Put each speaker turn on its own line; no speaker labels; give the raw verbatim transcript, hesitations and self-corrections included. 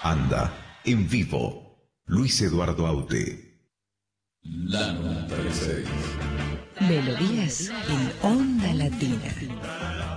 Anda, en vivo, Luis Eduardo Aute.
La noventa y seis.
Melodías en Onda Latina.